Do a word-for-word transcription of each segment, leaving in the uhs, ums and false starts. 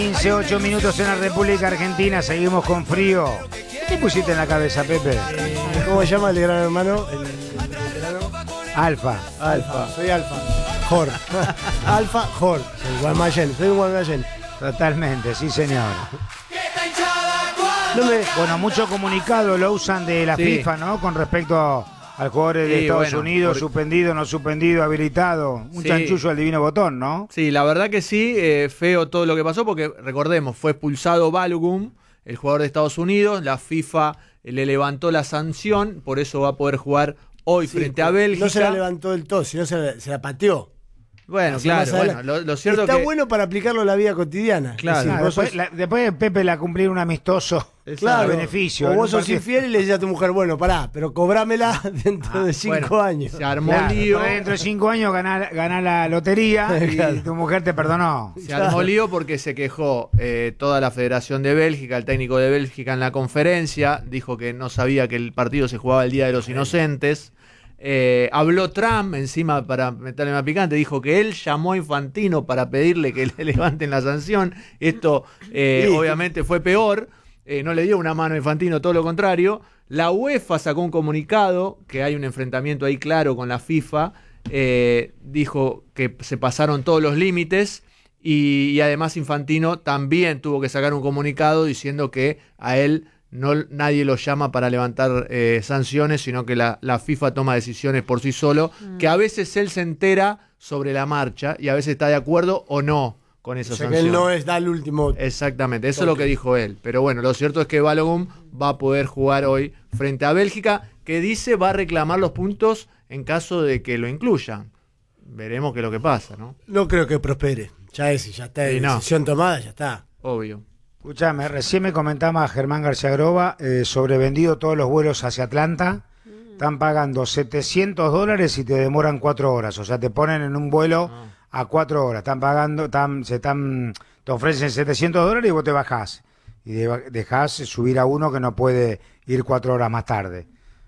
quince, ocho minutos en la República Argentina, seguimos con frío. ¿Qué te pusiste en la cabeza, Pepe? Eh, ¿Cómo se llama el gran hermano? El, el veterano. Alfa. Alfa, soy Alfa. Jor. Alfa, Jor. Soy Guaymallén, soy un Guaymallén. Totalmente, sí, señor. No me... Bueno, mucho comunicado lo usan de la Sí. FIFA, ¿no? Con respecto al jugador de Sí, Estados bueno, Unidos, por- suspendido, no suspendido, habilitado. Un Sí. chanchullo al divino botón, ¿no? Sí, la verdad que sí, eh, feo todo lo que pasó porque recordemos, fue expulsado Balogun, el jugador de Estados Unidos, la FIFA le levantó la sanción, por eso va a poder jugar hoy Sí, frente a Bélgica. No se la levantó del todo, sino se la, se la pateó. Bueno, Así claro, más bueno, adelante. lo, lo cierto Está que... bueno para aplicarlo en la vida cotidiana. Claro. Es decir, Ah, vos después, sos- la- después de Pepe la cumplir un amistoso. claro, a beneficio. O en vos un sos partido. infiel y le decís a tu mujer, bueno, pará, pero cobrámela dentro Ah, de cinco Bueno, años. Se armó Claro, lío. después dentro de cinco años ganás ganá la lotería y Claro. tu mujer te perdonó. Se armó Claro. lío porque se quejó eh, toda la Federación de Bélgica, el técnico de Bélgica en la conferencia, dijo que no sabía que el partido se jugaba el Día de los Inocentes. Eh, habló Trump encima para meterle más picante, dijo que él llamó a Infantino para pedirle que le levanten la sanción. Esto eh, Sí. obviamente fue peor, eh, no le dio una mano a Infantino, todo lo contrario. La UEFA sacó un comunicado, que hay un enfrentamiento ahí claro con la FIFA, eh, dijo que se pasaron todos los límites. Y, y además Infantino también tuvo que sacar un comunicado diciendo que a él no nadie lo llama para levantar eh, sanciones, sino que la, la FIFA toma decisiones por sí solo, mm. que a veces él se entera sobre la marcha y a veces está de acuerdo o no con esa O sea que sanción. él no es da el último. Exactamente, eso toque. es lo que dijo él. Pero bueno, lo cierto es que Balogun va a poder jugar hoy frente a Bélgica, que dice va a reclamar los puntos en caso de que lo incluyan. Veremos qué es lo que pasa, ¿no? No creo que prospere. Ya es, ya está, Sí, no. decisión tomada, ya está. Obvio. Escuchame, recién me comentaba Germán García Groba, eh, sobrevendido todos los vuelos hacia Atlanta. Están pagando setecientos dólares y te demoran cuatro horas. O sea, te ponen en un vuelo a cuatro horas. Están pagando, están, se están, te ofrecen setecientos dólares y vos te bajás. Y de- dejás subir a uno que no puede ir cuatro horas más tarde.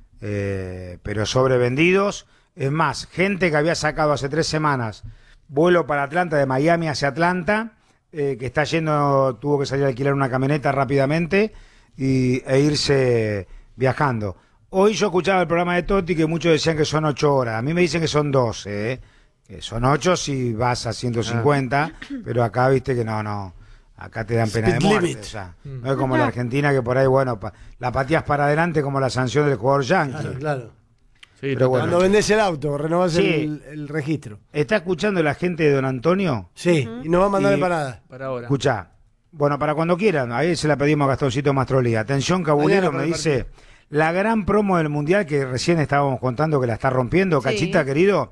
Eh, pero sobrevendidos. Es más, gente que había sacado hace tres semanas vuelo para Atlanta, de Miami hacia Atlanta, eh, que está yendo, tuvo que salir a alquilar una camioneta rápidamente y, e irse viajando. Hoy yo escuchaba el programa de Totti que muchos decían que son ocho horas. A mí me dicen que son doce, ¿eh? Que son ocho si vas a ciento cincuenta, ah. pero acá viste que no, no. Acá te dan pena Speed de muerte. limit. O sea, no es como la Argentina que por ahí, bueno, pa, la pateas para adelante como la sanción del jugador yankee. Claro, claro. Sí, Pero bueno. Cuando vendés el auto, renovás Sí. el, el registro. ¿Está escuchando la gente de Don Antonio? Sí, y nos va a mandar Y- empanadas. para ahora. Escucha, bueno, para cuando quieran, ahí se la pedimos a Gastoncito Mastrolí. Atención, Cabulero, Mañana para me el dice, la gran promo del Mundial que recién estábamos contando que la está rompiendo, Sí. Cachita, querido,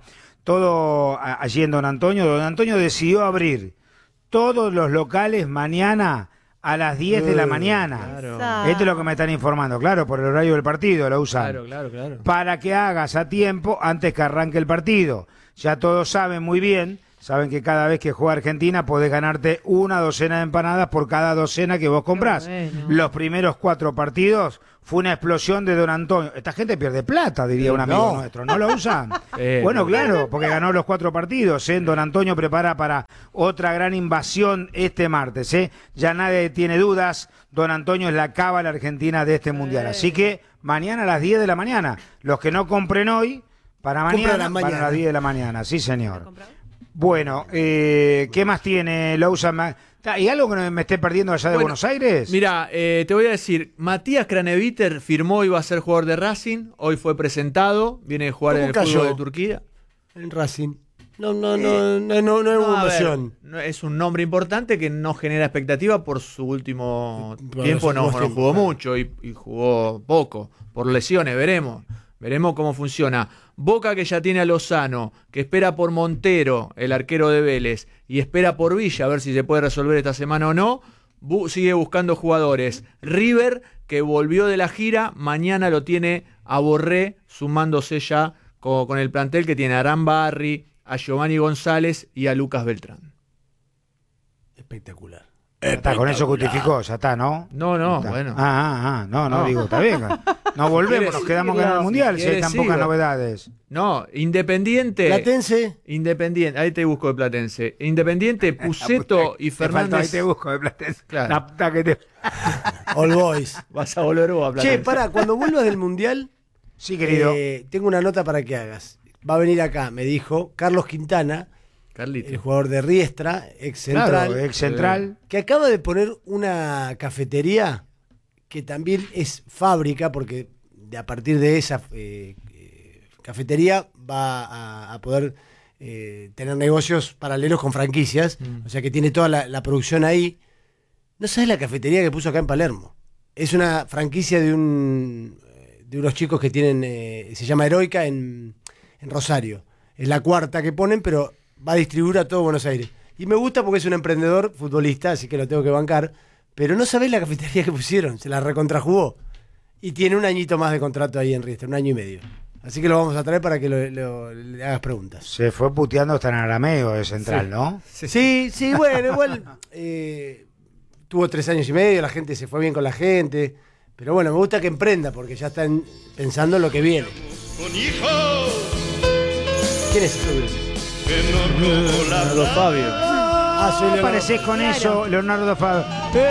todo a- allí en Don Antonio. Don Antonio decidió abrir todos los locales mañana a las diez de la Eh, mañana. Claro. Esa- Esto es lo que me están informando, claro, por el horario del partido lo usan. Claro, claro, claro. Para que hagas a tiempo antes que arranque el partido. Ya todos saben muy bien, saben que cada vez que juega Argentina podés ganarte una docena de empanadas por cada docena que vos comprás. bueno. Los primeros cuatro partidos fue una explosión de Don Antonio. Esta gente pierde plata, diría un amigo no. nuestro. ¿No lo usan? Eh, Bueno, no. claro, porque ganó los cuatro partidos. ¿eh? Don Antonio prepara para otra gran invasión este martes. ¿eh? Ya nadie tiene dudas. Don Antonio es la cábala argentina de este mundial. Así que mañana a las diez de la mañana. Los que no compren hoy, para Compran mañana, a la van a mañana. las diez de la mañana. Sí, señor. Bueno, eh, ¿qué más tiene Lousa? Ma- Ta, ¿Y algo que no me esté perdiendo allá de Bueno, Buenos Aires? Mira, eh, te voy a decir, Matías Craneviter firmó y va a ser jugador de Racing, hoy fue presentado, viene a jugar en ¿Cómo el fútbol cayó? de Turquía. En Racing. No, no, no, no, no, no es No, a una ver, emoción. no, es un nombre importante que no genera expectativa por su último Por tiempo, los no, últimos no tiempos, jugó claro. mucho y, y jugó poco, por lesiones, veremos. Veremos cómo funciona. Boca, que ya tiene a Lozano, que espera por Montero, el arquero de Vélez, y espera por Villa, a ver si se puede resolver esta semana o no. Bu- sigue buscando jugadores. River, que volvió de la gira, mañana lo tiene a Borré, sumándose ya con, con el plantel que tiene a Arán Barri, a Giovanni González y a Lucas Beltrán. Espectacular. Ya está, con eso justificó, ya está, ¿no? No, no, Está. bueno. Ah, ah, ah, no, no, No. digo, está bien. No volvemos, ¿Quieres- nos quedamos con el Mundial, si hay ¿Quieres tan pocas sigo? novedades. No, Independiente. Platense. Independiente, ahí te busco de Platense. Independiente, Puceto y Te faltó, ahí Fernández. te busco de Platense. Claro. La puta que te... All Boys. Vas a volver vos a Platense. Che, pará, cuando vuelvas del Mundial, Sí, querido. eh, tengo una nota para que hagas. Va a venir acá, me dijo, Carlos Quintana, Carlito. el jugador de Riestra, ex central, Claro, ex central. que acaba de poner una cafetería que también es fábrica, porque de a partir de esa eh, eh, cafetería va a, a poder eh, tener negocios paralelos con franquicias, Mm. o sea que tiene toda la, la producción ahí. No sabes la cafetería que puso acá en Palermo. Es una franquicia de un de unos chicos que tienen, eh, se llama Heroica en, en Rosario. Es la cuarta que ponen, pero va a distribuir a todo Buenos Aires. Y me gusta porque es un emprendedor futbolista, así que lo tengo que bancar. Pero no sabés la cafetería que pusieron, se la recontrajugó. Y tiene un añito más de contrato ahí en Riestra, un año y medio. Así que lo vamos a traer para que lo- lo- le hagas preguntas. Se fue puteando hasta en arameo de central, Sí. ¿no? Sí, sí, bueno, igual eh, tuvo tres años y medio, la gente se fue bien con la gente. Pero bueno, me gusta que emprenda porque ya están pensando en lo que viene. ¿Quién es ese? Leonardo Fabio. Ah, soy Leonardo. Parecés con eso, Leonardo Fabio.